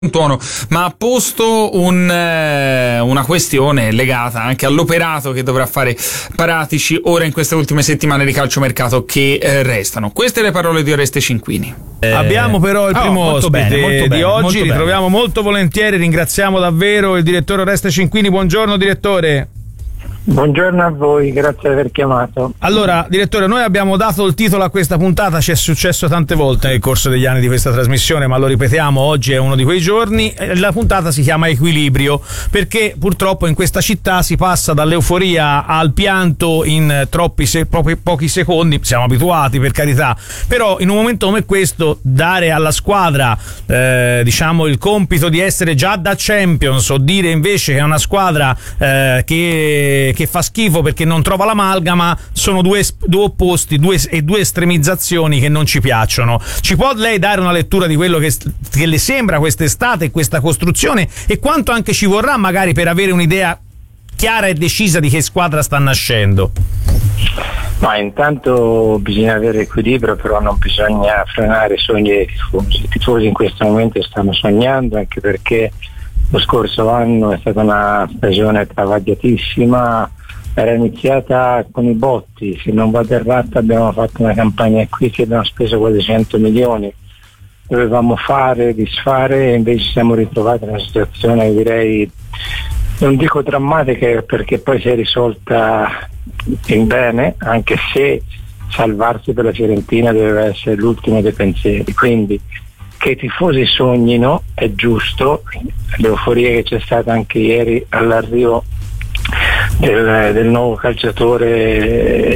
tono, ma ha posto una questione legata anche all'operato che dovrà fare Paratici ora in queste ultime settimane di calciomercato che restano. Queste le parole di Oreste Cinquini. Abbiamo però il primo ospite di oggi, ritroviamo molto volentieri, ringraziamo davvero il direttore Oreste Cinquini. Buongiorno direttore. Buongiorno a voi, grazie per aver chiamato. Allora, direttore, noi abbiamo dato il titolo a questa puntata, ci è successo tante volte nel corso degli anni di questa trasmissione, ma lo ripetiamo, oggi è uno di quei giorni. La puntata si chiama Equilibrio, perché purtroppo in questa città si passa dall'euforia al pianto in pochi secondi, siamo abituati per carità, però in un momento come questo dare alla squadra diciamo il compito di essere già da Champions, o dire invece che è una squadra che fa schifo perché non trova l'amalgama, sono due opposti, due estremizzazioni che non ci piacciono. Ci può lei dare una lettura di quello che le sembra quest'estate e questa costruzione, e quanto anche ci vorrà magari per avere un'idea chiara e decisa di che squadra sta nascendo? Ma intanto bisogna avere equilibrio, però non bisogna frenare i sogni dei tifosi. I tifosi in questo momento stanno sognando, anche perché lo scorso anno è stata una stagione travagliatissima, era iniziata con i botti, se non vado errato abbiamo fatto una campagna acquisti e abbiamo speso quasi 100 milioni, dovevamo fare, disfare, e invece siamo ritrovati in una situazione, direi, non dico drammatica perché poi si è risolta in bene, anche se salvarsi per la Fiorentina doveva essere l'ultimo dei pensieri, quindi che i tifosi sognino è giusto. L'euforia che c'è stata anche ieri all'arrivo del nuovo calciatore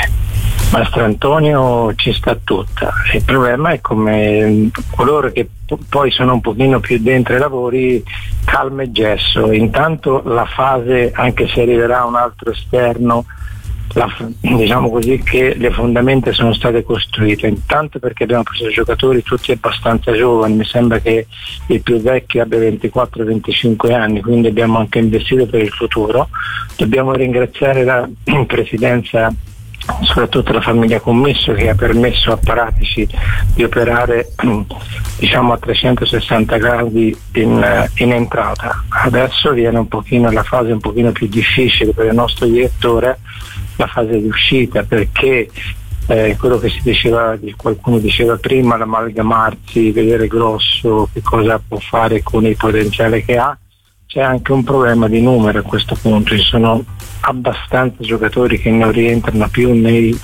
Mastrantonio ci sta tutta. Il problema è come coloro che poi sono un pochino più dentro ai lavori, calma e gesso. Intanto la fase, anche se arriverà un altro esterno, diciamo così, che le fondamenta sono state costruite, intanto perché abbiamo preso giocatori tutti abbastanza giovani, mi sembra che il più vecchio abbia 24-25 anni, quindi abbiamo anche investito per il futuro. Dobbiamo ringraziare la presidenza, soprattutto la famiglia Commesso, che ha permesso a Paratici di operare diciamo a 360 gradi in entrata. Adesso viene un pochino la fase un pochino più difficile per il nostro direttore, la fase di uscita, perché quello che si diceva, qualcuno diceva prima, l'amalgamarsi, vedere Grosso che cosa può fare con il potenziale che ha. C'è anche un problema di numero a questo punto, ci sono abbastanza giocatori che non rientrano più nel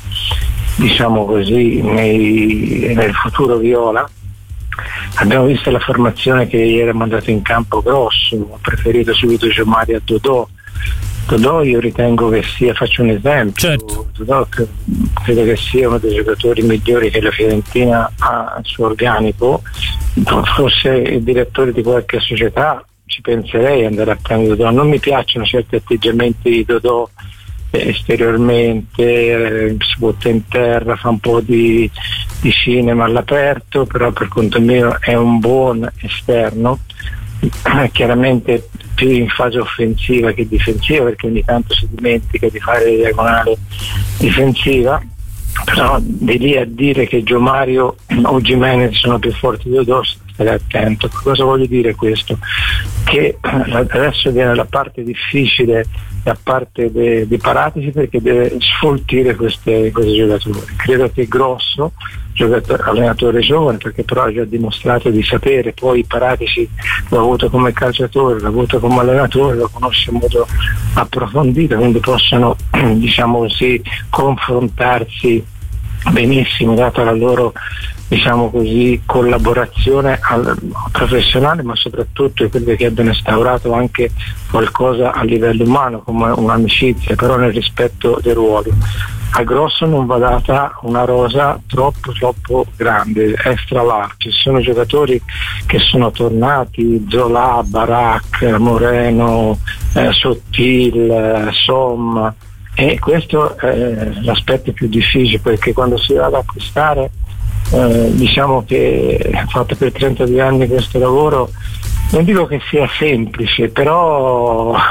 futuro viola. Abbiamo visto la formazione che ieri ha mandato in campo Grosso, ha preferito subito Giomari a Dodò. Io ritengo che sia, faccio un esempio, certo. Dodò credo che sia uno dei giocatori migliori che la Fiorentina ha al suo organico. Fosse il direttore di qualche società ci penserei ad andare a prendere Dodò. Non mi piacciono certi atteggiamenti di Dodò esteriormente, si butta in terra, fa un po' di cinema all'aperto, però per conto mio è un buon esterno, chiaramente più in fase offensiva che difensiva, perché ogni tanto si dimentica di fare diagonale difensiva. Però di lì a dire che Gio Mario o Gimenez sono più forti di Dodò, state attento. Cosa voglio dire questo? Che adesso viene la parte difficile da parte di Paratici, perché deve sfoltire questi giocatori. Credo che Grosso, allenatore giovane, perché però ha già dimostrato di sapere, poi Paratici l'ha avuto come calciatore, l'ha avuto come allenatore, lo conosce in modo approfondito, quindi possono diciamo così confrontarsi benissimo, data la loro diciamo così collaborazione professionale, ma soprattutto credo che abbiano instaurato anche qualcosa a livello umano, come un'amicizia, però nel rispetto dei ruoli. A Grosso non va data una rosa troppo grande, extra large. Ci sono giocatori che sono tornati, Zola, Barak, Moreno, Sottil, Somma, e questo è l'aspetto più difficile, perché quando si va ad acquistare, diciamo che ho fatto per 32 anni questo lavoro, non dico che sia semplice, però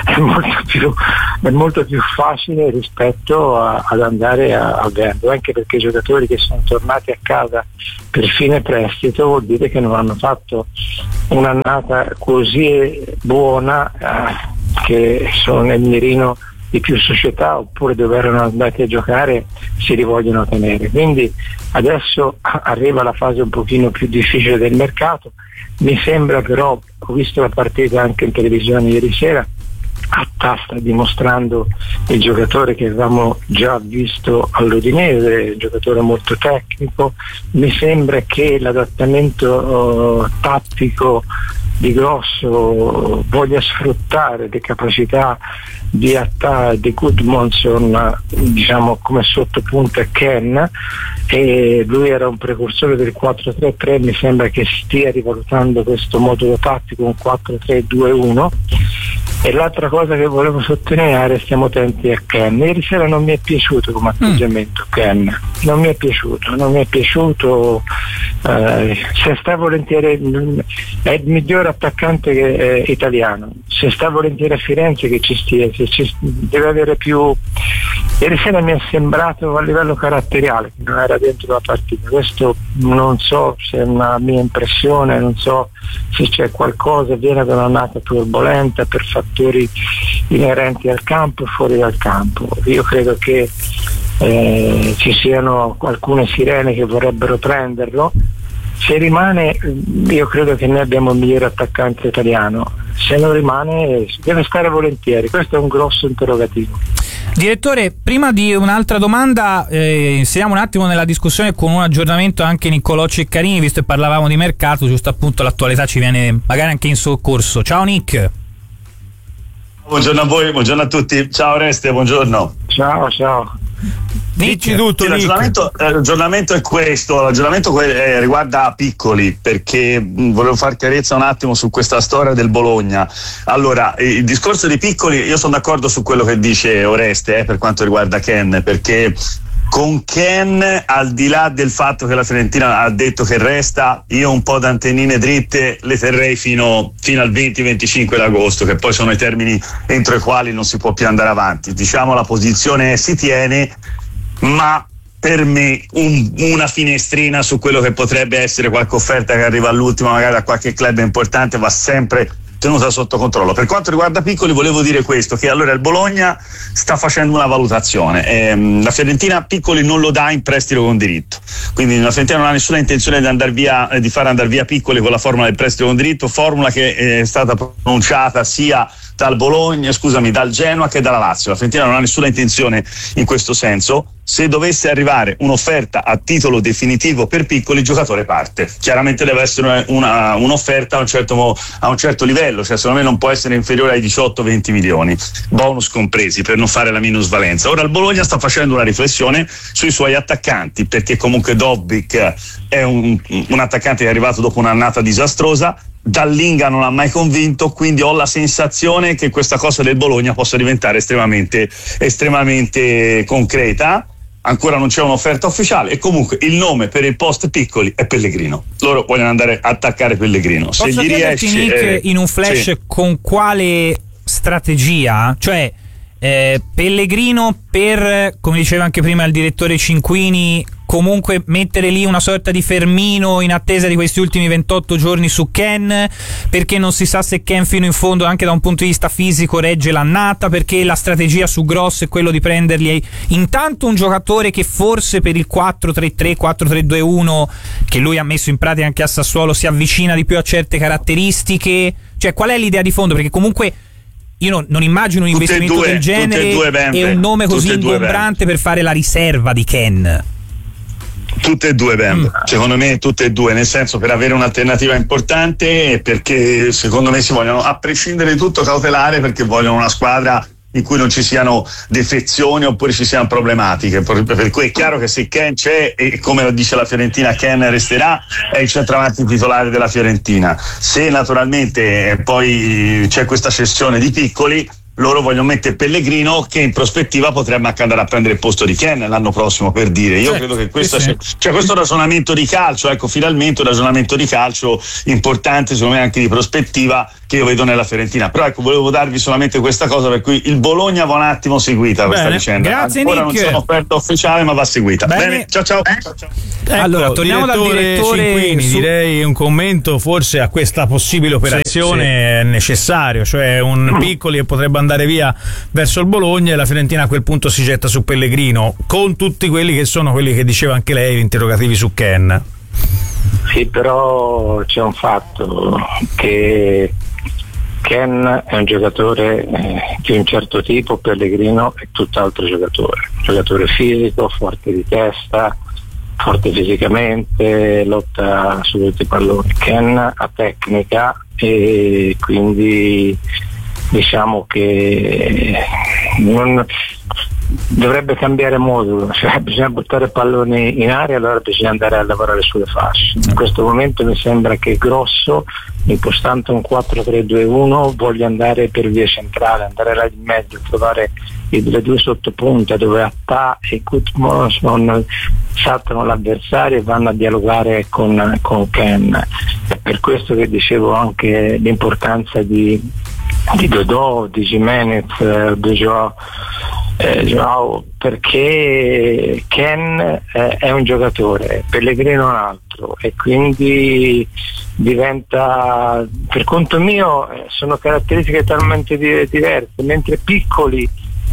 è molto più facile rispetto ad andare a Verdo, anche perché i giocatori che sono tornati a casa per fine prestito vuol dire che non hanno fatto un'annata così buona che sono nel mirino di più società, oppure dove erano andati a giocare si rivogliono tenere. Quindi adesso arriva la fase un pochino più difficile del mercato. Mi sembra però, ho visto la partita anche in televisione ieri sera, a Tasta, dimostrando il giocatore che avevamo già visto all'Udinese, un giocatore molto tecnico. Mi sembra che l'adattamento tattico di Grosso voglia sfruttare le capacità di Gudmundsson, diciamo, come sottopunta a Ken, e lui era un precursore del 4-3-3. Mi sembra che stia rivalutando questo modulo tattico, un 4-3-2-1. E l'altra cosa che volevo sottolineare, stiamo attenti a Ken. Ieri sera non mi è piaciuto come atteggiamento Ken, non mi è piaciuto. Se sta volentieri, è il miglior attaccante italiano, se sta volentieri a Firenze che ci stia, deve avere più. Ieri sera mi è sembrato a livello caratteriale che non era dentro la partita. Questo non so se è una mia impressione, non so se c'è qualcosa, viene da un'annata turbolenta per fattori inerenti al campo e fuori dal campo. Io credo che ci siano alcune sirene che vorrebbero prenderlo. Se rimane, io credo che noi abbiamo il migliore attaccante italiano. Se non rimane, deve stare volentieri. Questo è un grosso interrogativo. Direttore, prima di un'altra domanda, inseriamo un attimo nella discussione con un aggiornamento anche Niccolò Ceccarini, visto che parlavamo di mercato, giusto appunto l'attualità ci viene magari anche in soccorso. Ciao Nick. Buongiorno a voi, buongiorno a tutti. Ciao Oreste, buongiorno. Ciao. Dici tutto. Sì, l'aggiornamento è questo. L'aggiornamento riguarda Piccoli, perché volevo fare chiarezza un attimo su questa storia del Bologna. Allora, il discorso di Piccoli, io sono d'accordo su quello che dice Oreste per quanto riguarda Ken, perché con Ken, al di là del fatto che la Fiorentina ha detto che resta, io un po' d'antennine dritte le terrei fino al 20-25 d'agosto, che poi sono i termini entro i quali non si può più andare avanti. Diciamo, la posizione si tiene, ma per me una finestrina su quello che potrebbe essere qualche offerta che arriva all'ultimo, magari da qualche club importante, va sempre tenuta sotto controllo. Per quanto riguarda Piccoli, volevo dire questo, che allora il Bologna sta facendo una valutazione. La Fiorentina Piccoli non lo dà in prestito con diritto, quindi la Fiorentina non ha nessuna intenzione di far andare via Piccoli con la formula del prestito con diritto, formula che è stata pronunciata sia dal Genoa che dalla Lazio. La Fiorentina non ha nessuna intenzione in questo senso. Se dovesse arrivare un'offerta a titolo definitivo per Piccoli, il giocatore parte. Chiaramente deve essere un'offerta a un certo livello, cioè secondo me non può essere inferiore ai 18-20 milioni, bonus compresi, per non fare la minusvalenza. Ora il Bologna sta facendo una riflessione sui suoi attaccanti, perché comunque Dobbik è un attaccante che è arrivato dopo un'annata disastrosa. Dallinga non ha mai convinto, quindi ho la sensazione che questa cosa del Bologna possa diventare estremamente concreta. Ancora non c'è un'offerta ufficiale e comunque il nome per il post Piccoli è Pellegrino. Loro vogliono andare a attaccare Pellegrino. Se gli riesce, Nick, in un flash, sì, con quale strategia? Cioè Pellegrino per, come diceva anche prima il direttore Cinquini, comunque mettere lì una sorta di fermino in attesa di questi ultimi 28 giorni su Ken, perché non si sa se Ken fino in fondo anche da un punto di vista fisico regge l'annata, perché la strategia su Gross è quello di prendergli intanto un giocatore che forse per il 4-3-3, 4-3-2-1 che lui ha messo in pratica anche a Sassuolo si avvicina di più a certe caratteristiche. Cioè, qual è l'idea di fondo? Perché comunque io non immagino un investimento del genere e un nome così ingombrante per fare la riserva di Ken. Tutte e due, secondo me tutte e due, nel senso, per avere un'alternativa importante e perché secondo me si vogliono, a prescindere di tutto, cautelare, perché vogliono una squadra in cui non ci siano defezioni oppure ci siano problematiche, per cui è chiaro che se Ken c'è, e come dice la Fiorentina Ken resterà, è il centravanti titolare della Fiorentina. Se naturalmente poi c'è questa cessione di Piccoli, loro vogliono mettere Pellegrino, che in prospettiva potrebbe anche andare a prendere il posto di Ken l'anno prossimo, per dire. Io credo che questo questo ragionamento di calcio, ecco, finalmente un ragionamento di calcio importante, secondo me anche di prospettiva, che io vedo nella Fiorentina. Però ecco, volevo darvi solamente questa cosa, per cui il Bologna va un attimo seguita questa vicenda. Grazie, ancora Nick. non sono offerta ufficiale, ma va seguita. Bene, ciao. Ecco, allora, torniamo dal direttore Cinquini, direi un commento forse a questa possibile operazione è necessario, cioè un Piccoli che potrebbe andare via verso il Bologna e la Fiorentina a quel punto si getta su Pellegrino, con tutti quelli che diceva anche lei, gli interrogativi su Ken. Sì, però c'è un fatto, che Ken è un giocatore di un certo tipo, Pellegrino è tutt'altro giocatore fisico, forte di testa, forte fisicamente, lotta su tutti i palloni. Ken ha tecnica e quindi diciamo che non dovrebbe cambiare modulo, cioè bisogna buttare palloni in aria, allora bisogna andare a lavorare sulle fasce. In questo momento mi sembra che Grosso, impostando un 4-3-2-1, voglia andare per via centrale, andare là in mezzo, trovare le due sottopunte dove Attà e Gudmundsson saltano l'avversario e vanno a dialogare con Ken. È per questo che dicevo anche l'importanza di Dodò, di Gimenez, di Joao, perché Ken è un giocatore, Pellegrino un altro, e quindi diventa, per conto mio, sono caratteristiche talmente diverse, mentre Piccoli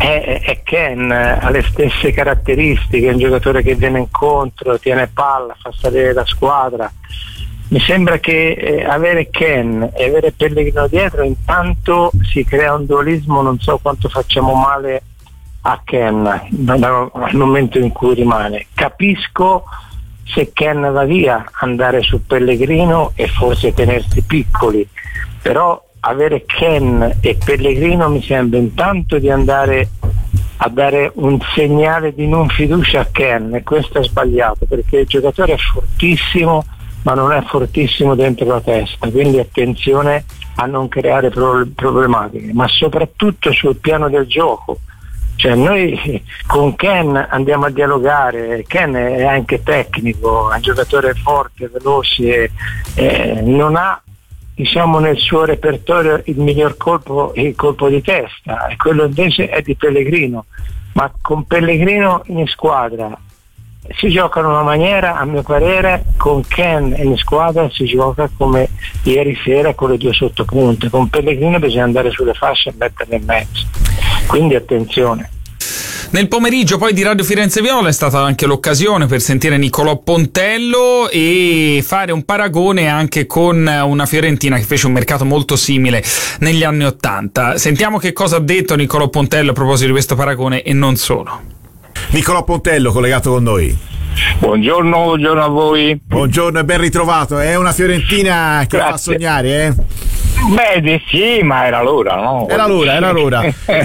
è Ken, ha le stesse caratteristiche, è un giocatore che viene incontro, tiene palla, fa salire la squadra. Mi sembra che avere Ken e avere Pellegrino dietro, intanto si crea un dualismo, non so quanto facciamo male a Ken al momento in cui rimane. Capisco se Ken va via andare su Pellegrino e forse tenersi Piccoli, però avere Ken e Pellegrino mi sembra intanto di andare a dare un segnale di non fiducia a Ken, e questo è sbagliato perché il giocatore è fortissimo ma non è fortissimo dentro la testa, quindi attenzione a non creare problematiche, ma soprattutto sul piano del gioco. Cioè noi con Ken andiamo a dialogare, Ken è anche tecnico, è un giocatore forte, veloce, non ha, diciamo, nel suo repertorio il miglior colpo, il colpo di testa, e quello invece è di Pellegrino, ma con Pellegrino in squadra si gioca in una maniera, a mio parere, con Ken in squadra si gioca come ieri sera con le due sottopunte, con Pellegrino bisogna andare sulle fasce e metterle in mezzo, quindi attenzione. Nel pomeriggio poi di Radio Firenze Viola è stata anche l'occasione per sentire Nicolò Pontello e fare un paragone anche con una Fiorentina che fece un mercato molto simile negli anni '80. Sentiamo che cosa ha detto Nicolò Pontello a proposito di questo paragone e non solo. Nicolò Pontello collegato con noi. Buongiorno a voi. Buongiorno e ben ritrovato. È una Fiorentina che fa sognare, eh? Beh, sì, ma era l'ora, no? Era l'ora.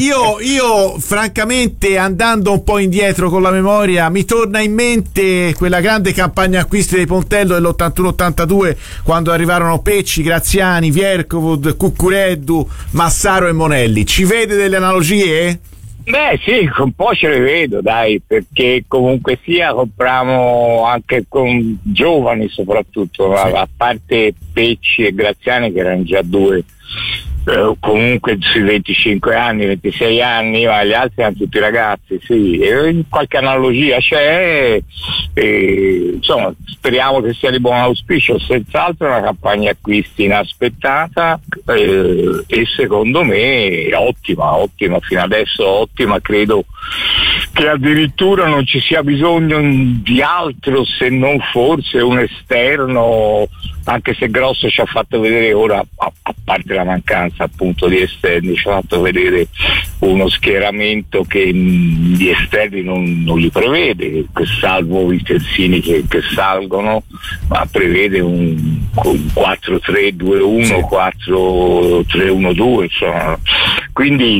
Io francamente, andando un po' indietro con la memoria, mi torna in mente quella grande campagna acquisti dei Pontello dell'81-82, quando arrivarono Pecci, Graziani, Vierkovud, Cuccureddu, Massaro e Monelli. Ci vede delle analogie? Beh sì, un po' ce le vedo, dai, perché comunque sia compriamo anche con giovani soprattutto, sì. A parte Pecci e Graziani che erano già due, comunque sui 25 anni, 26 anni, ma gli altri erano tutti ragazzi, sì, e qualche analogia c'è, insomma speriamo che sia di buon auspicio. Senz'altro è una campagna acquisti inaspettata e secondo me ottima, fino adesso ottima. Credo che addirittura non ci sia bisogno di altro se non forse un esterno, anche se Grosso ci ha fatto vedere ora, a parte la mancanza appunto di esterni, ci ha fatto vedere uno schieramento che gli esterni non li prevede, salvo i terzini che salgono, ma prevede un 4-3-2-1, 4-3-1-2, insomma. Quindi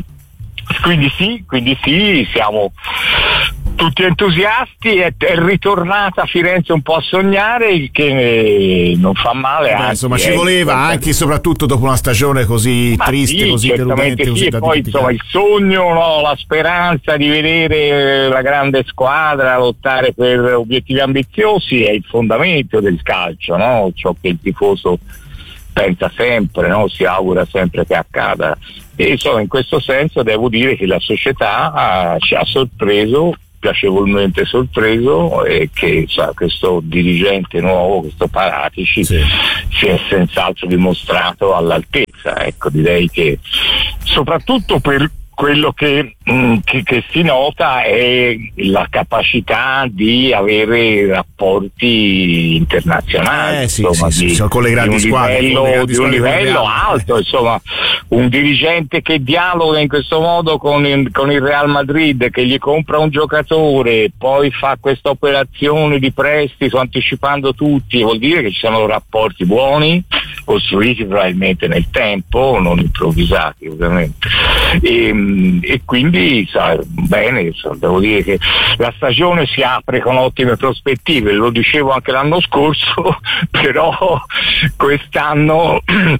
sì, siamo tutti entusiasti. È ritornata a Firenze un po' a sognare, il che non fa male. Anzi, insomma, ci voleva anche e soprattutto dopo una stagione così triste, sì, così deludente, sì, così e poi insomma il sogno, no, la speranza di vedere la grande squadra lottare per obiettivi ambiziosi è il fondamento del calcio, no? Ciò che il tifoso pensa sempre, no? Si augura sempre che accada, e insomma in questo senso devo dire che la società ci ha sorpreso, piacevolmente sorpreso, e che questo dirigente nuovo, questo Paratici, si è senz'altro dimostrato all'altezza. Ecco, direi che soprattutto per quello che si nota è la capacità di avere rapporti internazionali, con le grandi squadre, di un livello alto, insomma, un dirigente che dialoga in questo modo con il Real Madrid, che gli compra un giocatore, poi fa questa operazione di prestito anticipando tutti, vuol dire che ci sono rapporti buoni, costruiti probabilmente nel tempo, non improvvisati ovviamente, e quindi bene, devo dire che la stagione si apre con ottime prospettive, lo dicevo anche l'anno scorso, però quest'anno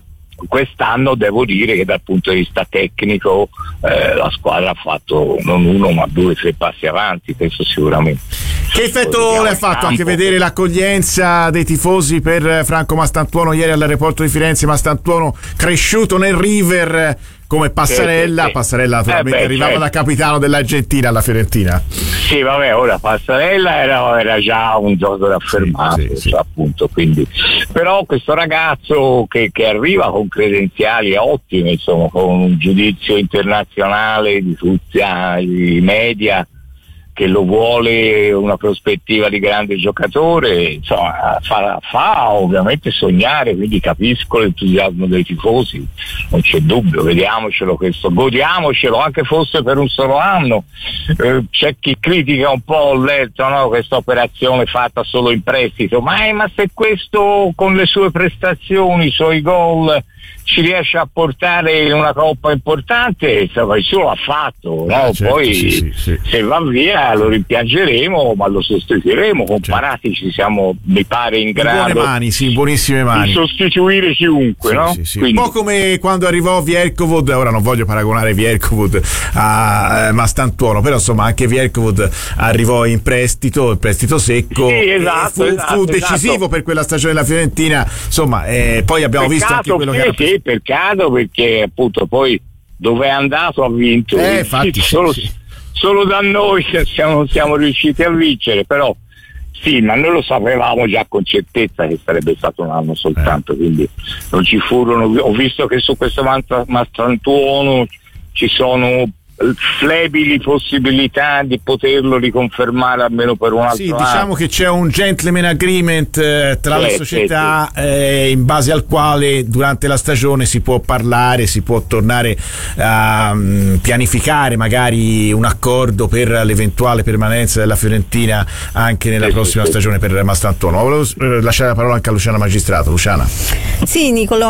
devo dire che dal punto di vista tecnico la squadra ha fatto non uno ma 2 o 3 passi avanti, questo sicuramente. Che effetto le ha fatto anche vedere l'accoglienza dei tifosi per Franco Mastantuono ieri all'aeroporto di Firenze? Mastantuono cresciuto nel River come Passarella, Passarella naturalmente arrivava da capitano dell'Argentina alla Fiorentina. Sì, vabbè, ora Passarella era già un giocatore affermato, appunto, quindi. Però questo ragazzo che arriva con credenziali ottime, insomma, con un giudizio internazionale di tutti i media, che lo vuole una prospettiva di grande giocatore, insomma, fa ovviamente sognare, quindi capisco l'entusiasmo dei tifosi, non c'è dubbio, vediamocelo questo, godiamocelo anche fosse per un solo anno. C'è chi critica un po', ho letto, no, questa operazione fatta solo in prestito, ma se questo con le sue prestazioni, i suoi gol ci riesce a portare in una coppa importante, insomma, il suo l'ha fatto, no? Certo, poi se va via lo rimpiangeremo, ma lo sostituiremo. Con Paratici siamo, mi pare, in grado buone mani, buonissime mani, di sostituire chiunque, no? Quindi, un po' come quando arrivò Vierkovod, ora non voglio paragonare Vierkovod a Mastantuono, però insomma anche Vierkovod arrivò in prestito secco, fu decisivo per quella stagione della Fiorentina, insomma, poi abbiamo visto anche quello che era. Peccato, perché appunto poi dove è andato ha vinto, infatti, solo da noi siamo riusciti a vincere, però ma noi lo sapevamo già con certezza che sarebbe stato un anno soltanto, quindi non ci furono, ho visto che su questo Mastantuono ci sono flebili possibilità di poterlo riconfermare almeno per un altro anno. Diciamo che c'è un gentleman agreement tra le società in base al quale durante la stagione si può parlare, si può tornare a pianificare magari un accordo per l'eventuale permanenza della Fiorentina anche nella prossima stagione per Mastantuono. Volevo lasciare la parola anche a Luciana Magistrato. Luciana. Sì, Niccolò,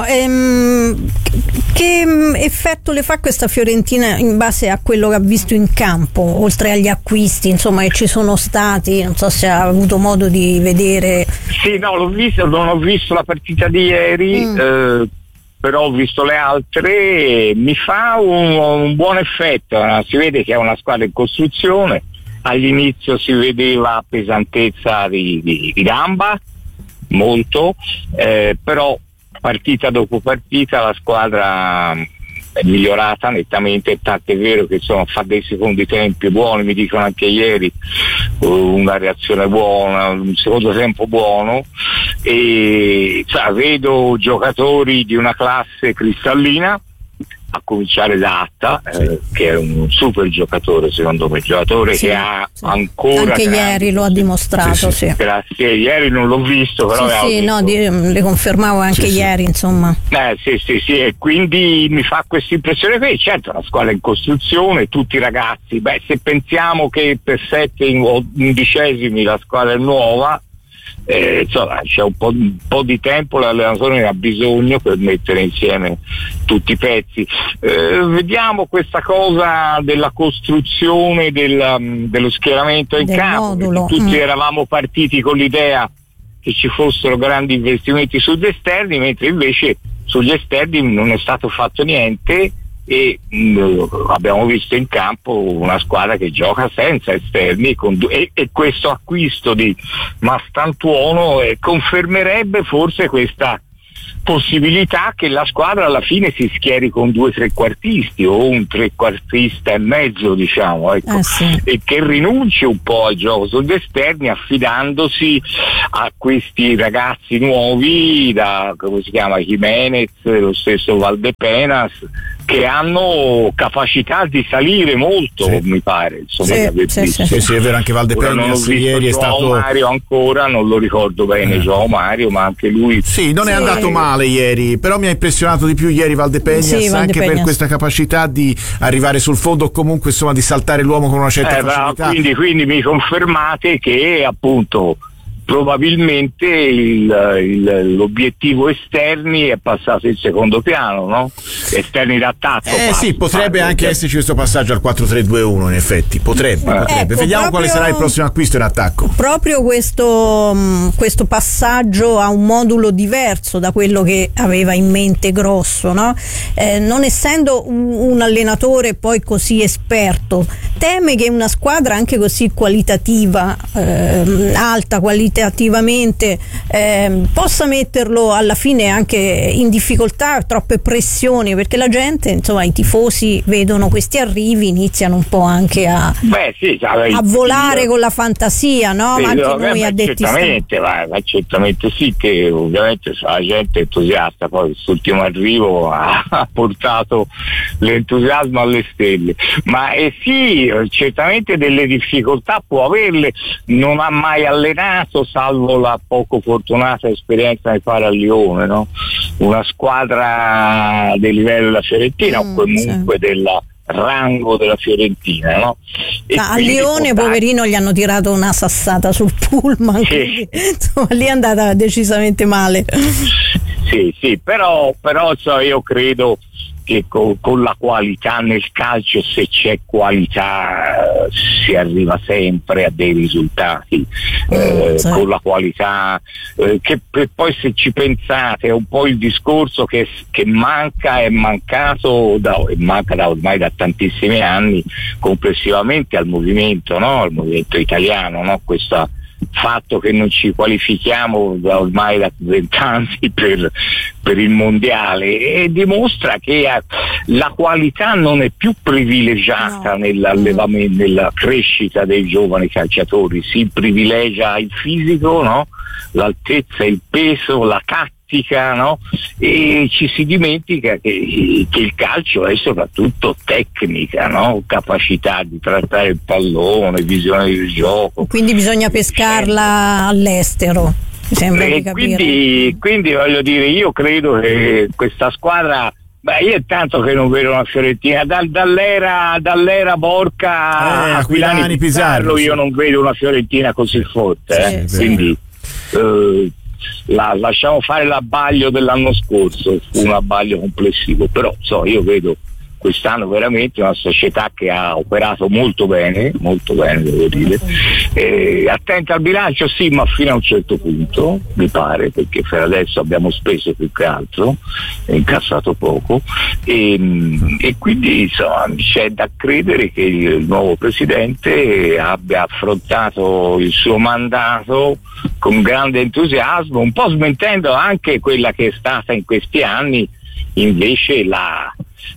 che effetto le fa questa Fiorentina in base a quello che ha visto in campo, oltre agli acquisti, insomma, che ci sono stati? Non so se ha avuto modo di vedere. Sì, no, non ho visto la partita di ieri, però ho visto le altre. Mi fa un buon effetto, si vede che è una squadra in costruzione. All'inizio si vedeva pesantezza di gamba, molto, però partita dopo partita la squadra è migliorata nettamente, tanto è vero che fa dei secondi tempi buoni, mi dicono anche ieri, una reazione buona, un secondo tempo buono, e vedo giocatori di una classe cristallina, a cominciare da Atta, che è un super giocatore, secondo me, giocatore che ha ancora anche ieri lo ha dimostrato. Grazie, ieri non l'ho visto, però le confermavo anche ieri, insomma. Sì, e quindi mi fa questa impressione qui. Certo, la squadra in costruzione, tutti i ragazzi, se pensiamo che per 7 undicesimi la squadra è nuova, insomma, c'è un po' di tempo, l'allenatore ne ha bisogno per mettere insieme tutti i pezzi. Vediamo questa cosa della costruzione dello schieramento in campo. Tutti eravamo partiti con l'idea che ci fossero grandi investimenti sugli esterni, mentre invece sugli esterni non è stato fatto niente, e abbiamo visto in campo una squadra che gioca senza esterni, e questo acquisto di Mastantuono confermerebbe forse questa possibilità che la squadra alla fine si schieri con 2 trequartisti o un trequartista e mezzo, diciamo, ecco, sì. E che rinunci un po' al gioco sugli esterni, affidandosi a questi ragazzi nuovi, da, come si chiama, Jimenez, lo stesso Valdepenas, che hanno capacità di salire molto, sì. Mi pare, insomma, sì, è vero, anche Valdepenas ieri è stato Mario, ancora non lo ricordo bene, João Mario, ma anche lui non è andato male ieri, però mi ha impressionato di più ieri Valdepenas, anche per questa capacità di arrivare sul fondo o comunque insomma di saltare l'uomo con una certa facilità. Quindi mi confermate che appunto probabilmente l'obiettivo esterni è passato in secondo piano, no? Esterni d'attacco. Sì, potrebbe anche esserci questo passaggio al 4-3-2-1, in effetti. Potrebbe. Ecco, vediamo quale sarà il prossimo acquisto in attacco. Proprio questo passaggio a un modulo diverso da quello che aveva in mente Grosso, no? Non essendo un allenatore poi così esperto, teme che una squadra anche così qualitativa, alta qualitativamente, possa metterlo alla fine anche in difficoltà, troppe pressioni, perché la gente, insomma, i tifosi vedono questi arrivi, iniziano un po' anche a volare con la fantasia, no? Ma anche noi addetti certamente sì, che ovviamente la gente è entusiasta, poi quest'ultimo arrivo ha portato l'entusiasmo alle stelle, ma sì, certamente delle difficoltà può averle, non ha mai allenato, salvo la poco fortunata esperienza di fare a Lione, no? Una squadra del livello della Fiorentina o comunque del rango della Fiorentina, no? A Lione, poverino, gli hanno tirato una sassata sul pullman, quindi, insomma, lì è andata decisamente male. Sì, però io credo che con la qualità nel calcio, se c'è qualità, si arriva sempre a dei risultati, con la qualità che poi, se ci pensate, è un po' il discorso che manca ormai da tantissimi anni complessivamente al movimento, no? Al movimento italiano, no? Questo fatto che non ci qualifichiamo ormai da 20 anni per il mondiale, e dimostra che la qualità non è più privilegiata nell'allevamento, nella crescita dei giovani calciatori, si privilegia il fisico, no? L'altezza, il peso, la tattica, no? E ci si dimentica che il calcio è soprattutto tecnica, no? Capacità di trattare il pallone, visione del gioco. Quindi bisogna pescarla all'estero, mi sembra di capire. Quindi voglio dire, io credo che questa squadra, io è tanto che non vedo una Fiorentina dall'era Borca, Aquilani, Pizarro, io non vedo una Fiorentina così forte, quindi lasciamo fare l'abbaglio dell'anno scorso, fu un abbaglio complessivo, però io vedo quest'anno veramente una società che ha operato molto bene devo dire, attenta al bilancio sì, ma fino a un certo punto mi pare, perché per adesso abbiamo speso più che altro e incassato poco, e quindi insomma c'è da credere che il nuovo presidente abbia affrontato il suo mandato con grande entusiasmo, un po' smentendo anche quella che è stata in questi anni invece la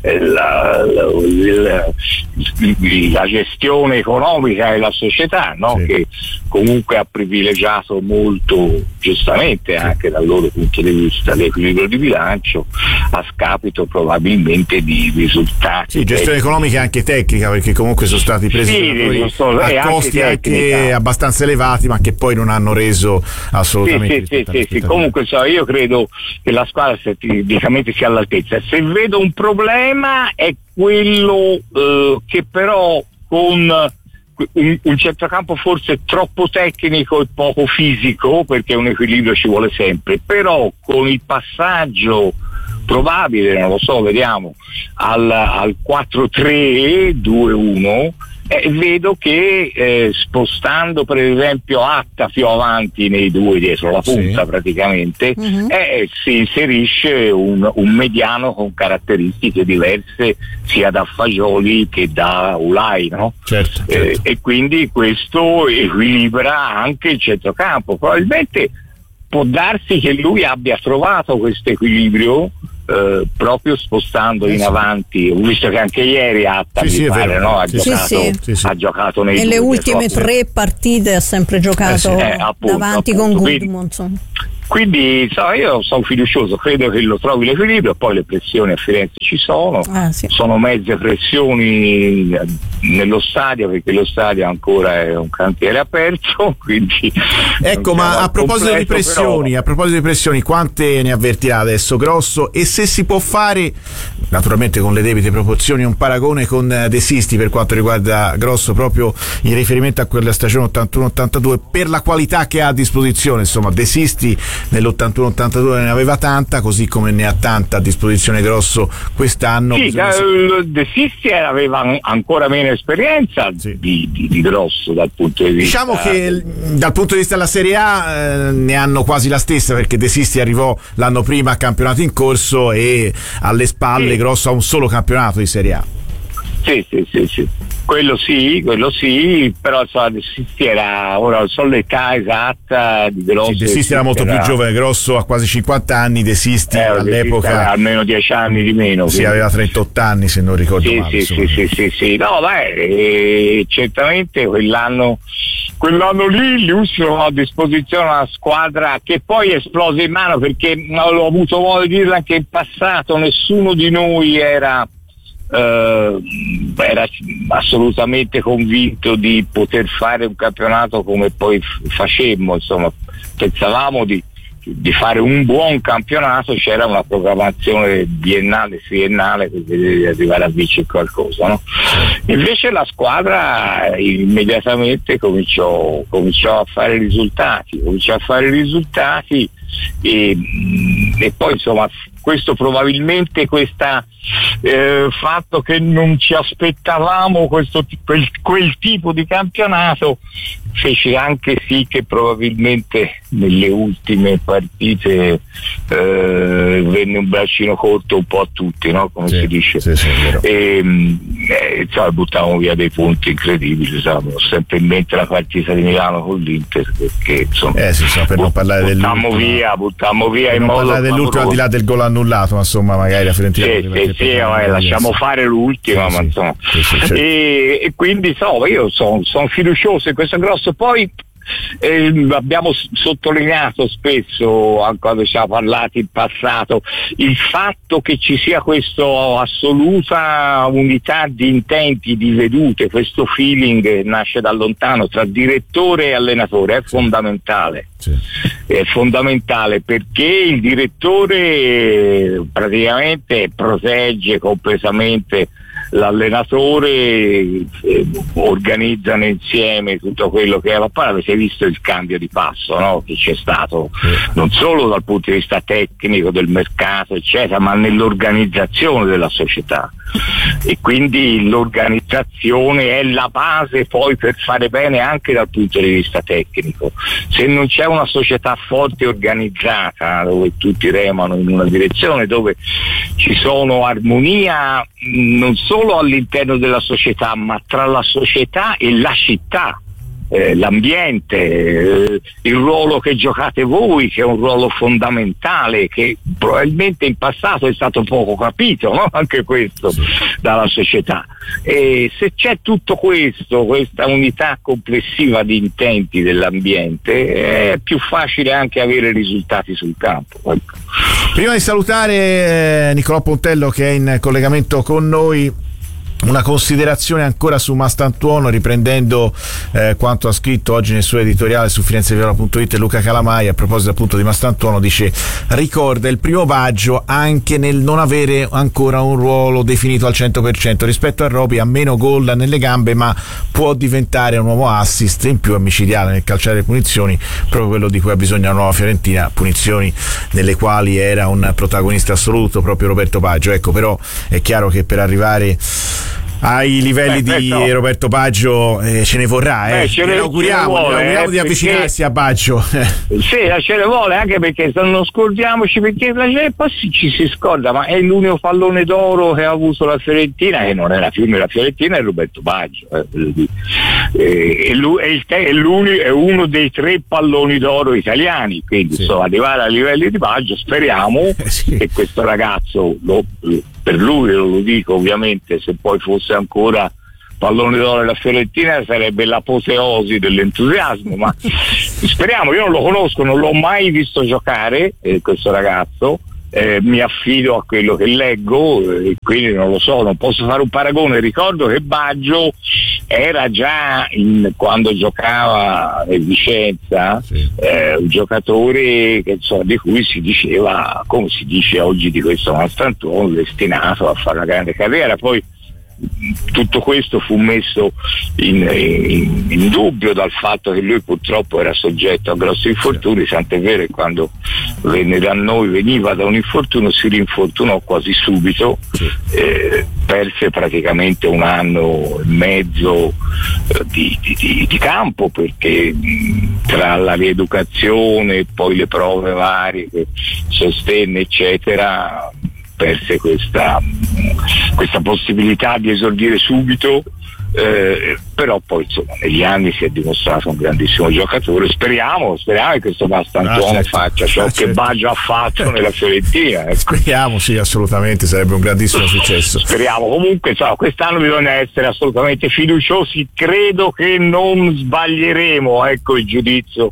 gestione economica della società, no? Sì. Che comunque ha privilegiato molto, giustamente anche dal loro punto di vista, l'equilibrio di bilancio a scapito probabilmente di risultati. Sì, gestione economica e anche tecnica, perché comunque sono stati presi a costi anche abbastanza elevati, ma che poi non hanno reso assolutamente. Sì. Comunque io credo che la squadra tecnicamente sia all'altezza. Se vedo un problema è quello che però con un centrocampo forse troppo tecnico e poco fisico, perché un equilibrio ci vuole sempre, però con il passaggio probabile, non lo so, vediamo, al 4-3-2-1, vedo che spostando per esempio Atta più avanti nei due dietro la punta, praticamente, si inserisce un mediano con caratteristiche diverse sia da Fagioli che da Ulai, no? Certo. E quindi questo equilibra anche il centrocampo. Probabilmente può darsi che lui abbia trovato questo equilibrio proprio spostando in avanti. Ho visto che anche ieri Atta ha giocato nelle ultime 3 partite, ha sempre giocato davanti con Gudmundsson. Quindi io sono fiducioso, credo che lo trovi l'equilibrio. Poi le pressioni a Firenze ci sono, sono mezze pressioni nello stadio, perché lo stadio ancora è un cantiere aperto, quindi ecco. Ma a proposito di pressioni, quante ne avvertirà adesso Grosso, e se si può fare, naturalmente con le debite proporzioni, un paragone con De Sisti per quanto riguarda Grosso, proprio in riferimento a quella stagione 81-82, per la qualità che ha a disposizione. Insomma, De Sisti nell'81-82 ne aveva tanta, così come ne ha tanta a disposizione Grosso quest'anno. De Sisti aveva ancora meno esperienza di Grosso dal punto di vista. Diciamo che dal punto di vista della Serie A ne hanno quasi la stessa, perché De Sisti arrivò l'anno prima a campionato in corso e alle spalle Grosso ha un solo campionato di Serie A. Sì. Quello sì, però De Sisti era, ora non so l'età esatta di Grosso. De Sisti era molto più giovane, Grosso ha quasi 50 anni, De Sisti all'epoca almeno 10 anni di meno. Sì, aveva 38 anni se non ricordo male. Sì. No, certamente quell'anno lì lui ha a disposizione una squadra che poi esplose in mano, perché ho avuto modo di dirlo anche in passato, nessuno di noi era assolutamente convinto di poter fare un campionato come poi facemmo. Insomma, pensavamo di fare un buon campionato, c'era una programmazione biennale, triennale, per vedere di arrivare a vincere qualcosa, no? Invece la squadra immediatamente cominciò a fare risultati e poi insomma questo probabilmente fatto che non ci aspettavamo quel tipo di campionato fece anche sì che probabilmente nelle ultime partite venne un braccino corto un po' a tutti, no? Come si dice. Buttavamo via dei punti incredibili. Ho sempre in mente la partita di Milano con l'Inter, perché insomma per non parlare buttammo via in modo dell'ultimo, al di là del gol annullato, ma insomma magari la Fiorentina lasciamo fare l'ultima, ma insomma e quindi io sono fiducioso in questo Grosso. Poi abbiamo sottolineato spesso, anche quando ci siamo parlati in passato, il fatto che ci sia questa assoluta unità di intenti, di vedute, questo feeling che nasce da lontano tra direttore e allenatore è fondamentale. È fondamentale perché il direttore praticamente protegge completamente l'allenatore, organizzano insieme tutto quello che è la palla. Avete visto il cambio di passo, no? Che c'è stato non solo dal punto di vista tecnico del mercato eccetera, ma nell'organizzazione della società, e quindi l'organizzazione è la base poi per fare bene anche dal punto di vista tecnico. Se non c'è una società forte e organizzata, dove tutti remano in una direzione, dove ci sono armonia non solo all'interno della società ma tra la società e la città, l'ambiente, il ruolo che giocate voi, che è un ruolo fondamentale, che probabilmente in passato è stato poco capito, no? Anche questo dalla società. E se c'è tutto questo, questa unità complessiva di intenti dell'ambiente, è più facile anche avere risultati sul campo. Prima di salutare Nicolò Pontello, che è in collegamento con noi, una considerazione ancora su Mastantuono, riprendendo quanto ha scritto oggi nel suo editoriale su FirenzeViola.it Luca Calamai a proposito appunto di Mastantuono. Dice: ricorda il primo Baggio anche nel non avere ancora un ruolo definito al 100%. Rispetto a Roby ha meno gol nelle gambe, ma può diventare un nuovo assist in più, micidiale nel calciare le punizioni, proprio quello di cui ha bisogno la nuova Fiorentina, punizioni nelle quali era un protagonista assoluto proprio Roberto Baggio. Ecco, però è chiaro che per arrivare ai livelli di Roberto Baggio ce ne vorrà, ce ne auguriamo di avvicinarsi a Baggio. Sì, ce ne vuole, anche perché non scordiamoci, perché la gente poi ci si scorda, ma è l'unico pallone d'oro che ha avuto la Fiorentina, e non è la Fiorentina, è Roberto Baggio, è uno dei 3 palloni d'oro italiani, quindi arrivare a livelli di Baggio, speriamo che questo ragazzo per lui lo dico, ovviamente, se poi fosse ancora pallone d'oro della Fiorentina sarebbe l'apoteosi dell'entusiasmo, ma speriamo. Io non lo conosco, non l'ho mai visto giocare, questo ragazzo, mi affido a quello che leggo, e quindi non lo so, non posso fare un paragone. Ricordo che Baggio era già quando giocava in Vicenza un giocatore che, di cui si diceva, come si dice oggi di questo Mastrantuono, destinato a fare una grande carriera. Poi tutto questo fu messo in dubbio dal fatto che lui purtroppo era soggetto a grossi infortuni, tant'è vero che quando veniva da un infortunio, si rinfortunò quasi subito, perse praticamente 1 anno e mezzo di campo, perché tra la rieducazione e poi le prove varie che sostenne eccetera, perse questa possibilità di esordire subito, però poi insomma negli anni si è dimostrato un grandissimo giocatore. Speriamo che questo Mastrantuono faccia ciò che Baggio ha fatto nella Fiorentina, ecco. Speriamo, sì, assolutamente, sarebbe un grandissimo successo. Speriamo. Comunque quest'anno bisogna essere assolutamente fiduciosi, credo che non sbaglieremo, ecco, il giudizio,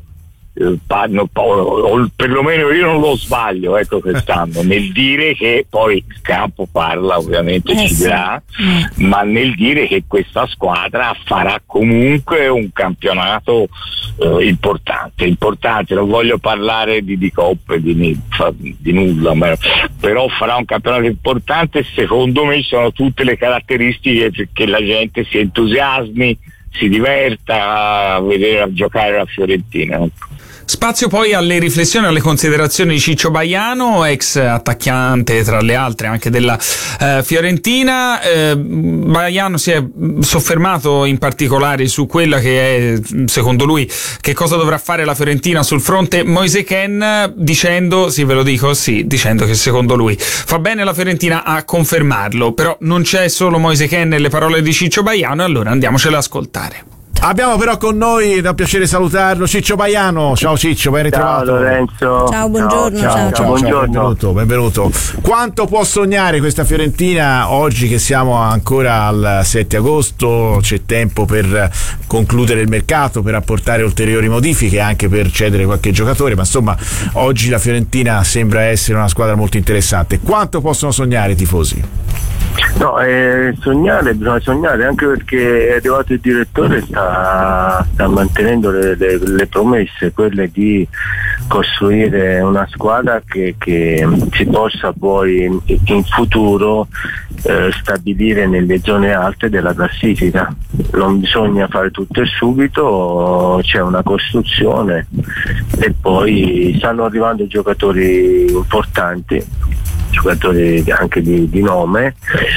o perlomeno io non lo sbaglio, ecco, quest'anno nel dire che poi il campo parla, ovviamente ci dirà, ma nel dire che questa squadra farà comunque un campionato importante. Non voglio parlare di coppe, di nulla, però farà un campionato importante. Secondo me sono tutte le caratteristiche che la gente si entusiasmi, si diverta a vedere a giocare la Fiorentina. Spazio poi alle riflessioni e alle considerazioni di Ciccio Baiano, ex attaccante tra le altre anche della Fiorentina. Baiano si è soffermato in particolare su quella che è, secondo lui, che cosa dovrà fare la Fiorentina sul fronte Moise Kean, dicendo che secondo lui fa bene la Fiorentina a confermarlo, però non c'è solo Moise Kean nelle parole di Ciccio Baiano, allora andiamocele ad ascoltare. Abbiamo però con noi, da piacere salutarlo, Ciccio Baiano. Ciao Ciccio, ben ritrovato. Ciao Lorenzo. Ciao, buongiorno. Ciao, buongiorno. Benvenuto. Quanto può sognare questa Fiorentina oggi che siamo ancora al 7 agosto? C'è tempo per concludere il mercato, per apportare ulteriori modifiche, anche per cedere qualche giocatore, ma insomma oggi la Fiorentina sembra essere una squadra molto interessante. Quanto possono sognare i tifosi? No, bisogna sognare, anche perché è arrivato il direttore, sta mantenendo le promesse, quelle di costruire una squadra che si possa poi in futuro stabilire nelle zone alte della classifica. Non bisogna fare tutto e subito, c'è una costruzione e poi stanno arrivando giocatori importanti, giocatori anche di nome,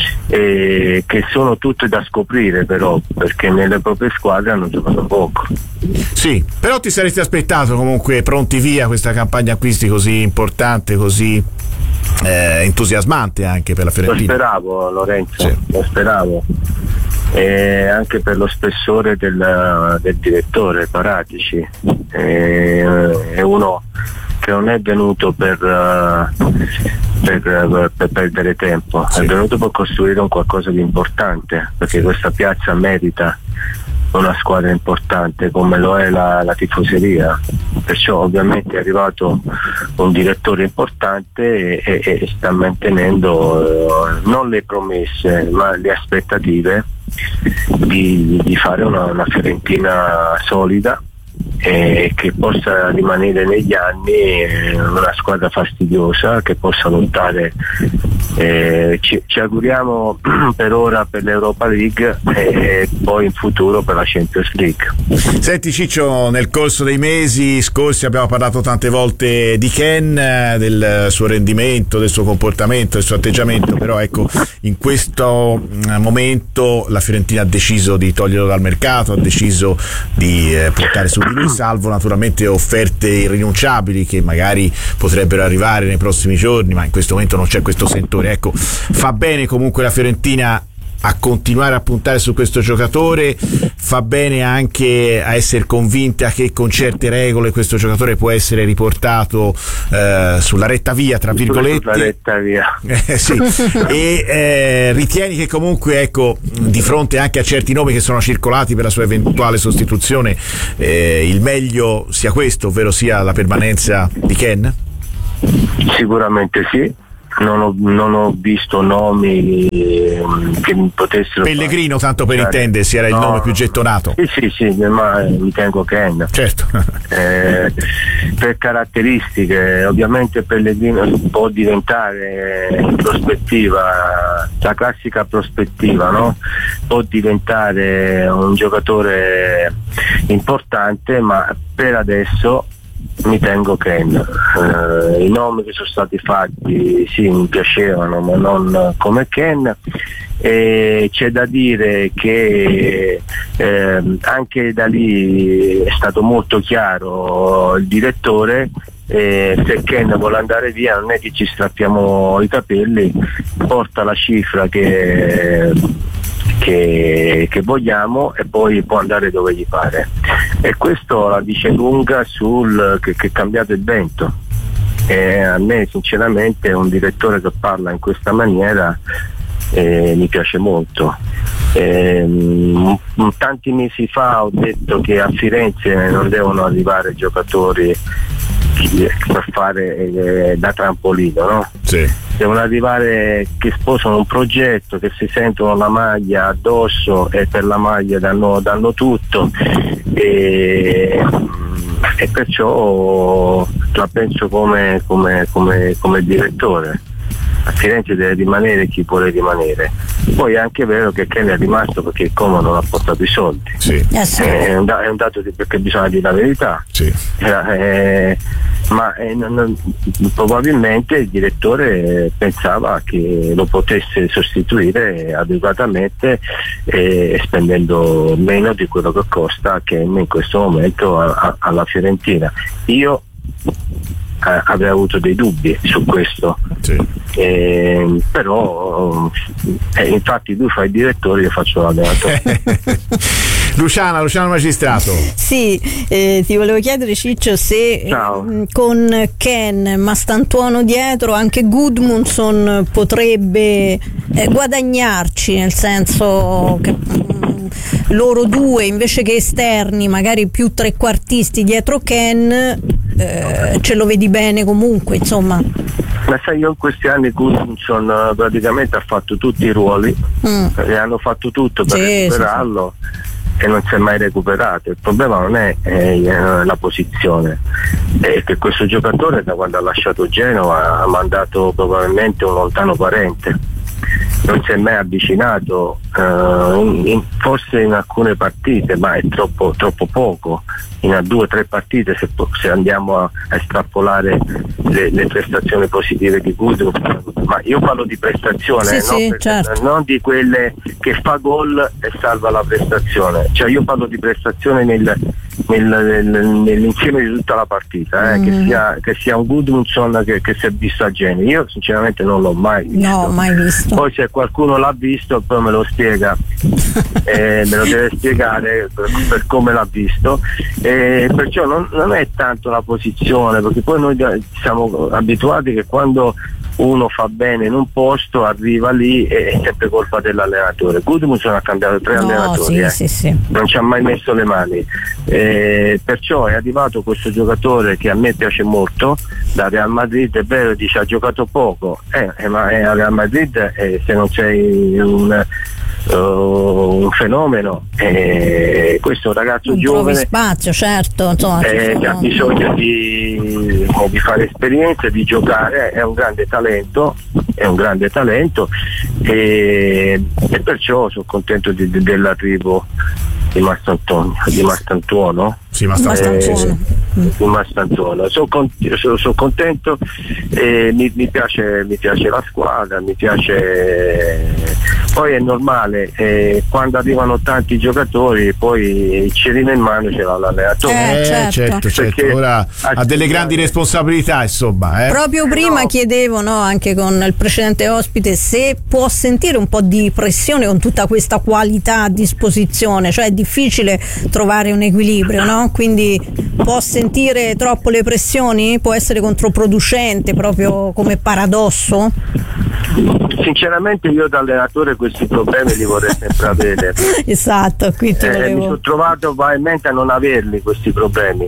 che sono tutte da scoprire, però, perché nelle proprie squadre hanno giocato poco. Sì, però ti saresti aspettato comunque pronti via questa campagna acquisti così importante, così entusiasmante anche per la Fiorentina. Lo speravo, Lorenzo, sì. Lo speravo, anche per lo spessore del direttore Paratici, è uno che non è venuto per perdere tempo, sì. È venuto per costruire un qualcosa di importante, perché questa piazza merita una squadra importante come lo è la tifoseria, perciò ovviamente è arrivato un direttore importante e sta mantenendo non le promesse ma le aspettative di fare una Fiorentina solida, che possa rimanere negli anni una squadra fastidiosa, che possa lottare, ci auguriamo per ora per l'Europa League e poi in futuro per la Champions League. Senti Ciccio, nel corso dei mesi scorsi abbiamo parlato tante volte di Ken, del suo rendimento, del suo comportamento, del suo atteggiamento, però ecco, in questo momento la Fiorentina ha deciso di toglierlo dal mercato, ha deciso di puntare su di lui, salvo naturalmente offerte irrinunciabili che magari potrebbero arrivare nei prossimi giorni, ma in questo momento non c'è questo sentore. Ecco, fa bene comunque la Fiorentina a continuare a puntare su questo giocatore, fa bene anche a essere convinta che con certe regole questo giocatore può essere riportato sulla retta via, tra virgolette. Sulla retta via. Sì. E ritieni che comunque, ecco, di fronte anche a certi nomi che sono circolati per la sua eventuale sostituzione, il meglio sia questo, ovvero sia la permanenza di Ken? Sì, non ho visto nomi che mi potessero. Pellegrino, tanto per intendersi, era il nome più gettonato. Sì, ma mi tengo Ken. Certo. Per caratteristiche, ovviamente Pellegrino può diventare in prospettiva, la classica prospettiva, no? Può diventare un giocatore importante, ma per adesso mi tengo Ken. I nomi che sono stati fatti sì, mi piacevano, ma non come Ken. E c'è da dire che anche da lì è stato molto chiaro il direttore. Se Ken vuole andare via non è che ci strappiamo i capelli, porta la cifra che vogliamo e poi può andare dove gli pare, e questo la dice lunga sul che è cambiato il vento. A me sinceramente un direttore che parla in questa maniera mi piace molto. Tanti mesi fa ho detto che a Firenze non devono arrivare giocatori per fare da trampolino, no? Sì. Devono arrivare che sposano un progetto, che si sentono la maglia addosso e per la maglia danno tutto, e perciò la penso come direttore. A Firenze deve rimanere chi vuole rimanere. Poi è anche vero che Ken è rimasto perché il Como non ha portato i soldi. Sì. È un dato perché bisogna dire la verità. Sì. Ma probabilmente il direttore pensava che lo potesse sostituire adeguatamente spendendo meno di quello che costa Ken in questo momento alla Fiorentina. Io avrei avuto dei dubbi su questo, sì. Però infatti tu fai il direttore, io faccio l'allenatore. Luciano Magistrato. Sì, ti volevo chiedere Ciccio se con Ken Mastantuono dietro anche Gudmundsson potrebbe guadagnarci, nel senso che loro due invece che esterni, magari più trequartisti dietro Ken, ce lo vedi bene comunque, insomma. Ma sai, io in questi anni Gudmundsson praticamente ha fatto tutti i ruoli, e hanno fatto tutto per recuperarlo. Sì. E non si è mai recuperato. Il problema non è la posizione, è che questo giocatore da quando ha lasciato Genova ha mandato probabilmente un lontano parente, non si è mai avvicinato, forse in alcune partite, ma è troppo poco, in 2 o 3 partite se andiamo a estrapolare le prestazioni positive di Gudmundsson. Ma io parlo di prestazione, certo. Non di quelle che fa gol e salva la prestazione, cioè io parlo di prestazione nell'insieme di tutta la partita, che sia un Gudmundsson che si è visto a Genova. Io sinceramente non l'ho mai visto. No, mai visto. Poi se qualcuno l'ha visto poi me lo spiega, me lo deve spiegare per come l'ha visto, perciò non è tanto la posizione, perché poi noi siamo abituati che quando uno fa bene in un posto arriva lì e è sempre colpa dell'allenatore. Gudmundsson ha cambiato 3 allenatori, sì. Non ci ha mai messo le mani, perciò è arrivato questo giocatore che a me piace molto da Real Madrid. È vero, dice ha giocato poco, ma a Real Madrid se non sei un fenomeno, questo è un ragazzo giovane, spazio, certo, insomma, che ha bisogno di fare esperienze, di giocare, è un grande talento e perciò sono contento dell'arrivo di Mastantuono. Sì, Mastantuono. Sono contento, mi piace la squadra, mi piace. Poi è normale, quando arrivano tanti giocatori poi il cerino in mano ce l'ha l'allenatore. Certo. Ora ha delle grandi responsabilità, insomma. Proprio prima chiedevo, no, anche con il precedente ospite, se può sentire un po' di pressione con tutta questa qualità a disposizione, cioè è difficile trovare un equilibrio, no? Quindi può sentire troppo le pressioni? Può essere controproducente proprio come paradosso? Sinceramente io da allenatore questi problemi li vorrei sempre avere. Esatto, qui ti volevo. Mi sono trovato probabilmente a non averli questi problemi.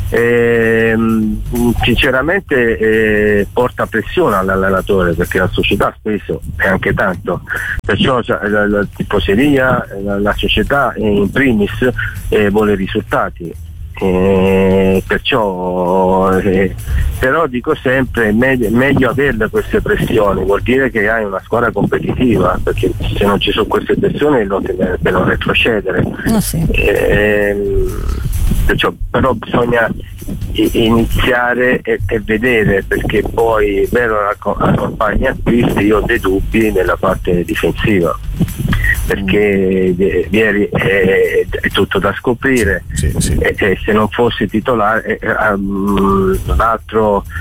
Sinceramente porta pressione all'allenatore, perché la società spesso è anche tanto, perciò la tifoseria, la società in primis vuole risultati. Però dico sempre meglio averle queste pressioni, vuol dire che hai una squadra competitiva, perché se non ci sono queste pressioni per non retrocedere. Sì. Però bisogna iniziare e vedere, perché poi vero la campagna acquisti io ho dei dubbi nella parte difensiva, perché ieri è tutto da scoprire. Sì. E se non fosse titolare l'altro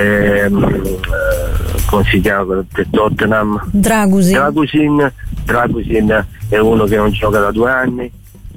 come si chiama del Tottenham, Dragusin è uno che non gioca da 2 anni.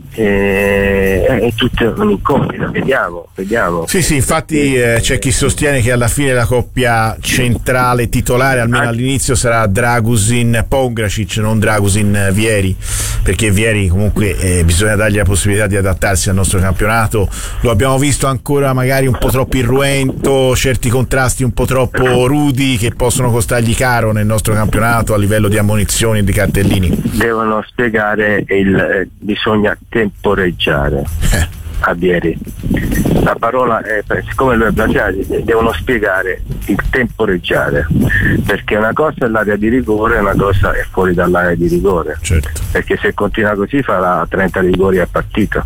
È tutta un'incognita, vediamo. Sì, infatti c'è chi sostiene che alla fine la coppia centrale titolare, almeno all'inizio, sarà Dragusin-Pongracic, non Dragusin-Vieri, perché Vieri comunque bisogna dargli la possibilità di adattarsi al nostro campionato. Lo abbiamo visto ancora magari un po' troppo irruento, certi contrasti un po' troppo rudi che possono costargli caro nel nostro campionato a livello di ammonizioni e di cartellini. Devono spiegare bisogna temporeggiare a Vieri. La parola è, siccome lui è brasiliano, devono spiegare il temporeggiare, perché una cosa è l'area di rigore e una cosa è fuori dall'area di rigore. Certo. Perché se continua così farà 30 rigori a partita.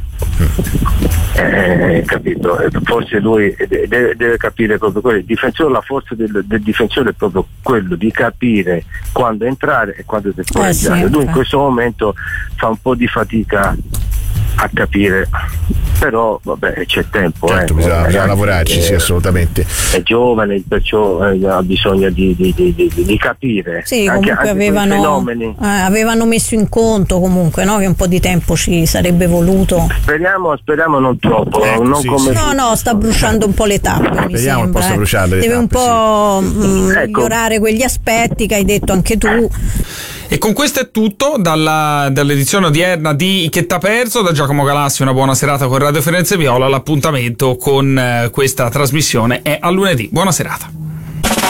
Capito? Forse lui deve capire proprio quello. Il difensore, la forza del difensore è proprio quello di capire quando entrare e quando temporeggiare. Lui in questo momento fa un po' di fatica a capire, però vabbè, c'è tempo. Certo, bisogna lavorarci, sì, assolutamente. È giovane, perciò ha bisogno di capire. Sì, anche comunque avevano messo in conto comunque, no? Che un po' di tempo ci sarebbe voluto. Speriamo non troppo. Sta bruciando un po' le tappe. Speriamo un po' sta bruciando le tappe. Deve un po' migliorare quegli aspetti che hai detto anche tu. E con questo è tutto dall'edizione odierna di Che t'ha perso. Da Giacomo Galassi una buona serata con Radio Firenze Viola. L'appuntamento con questa trasmissione è a lunedì. Buona serata.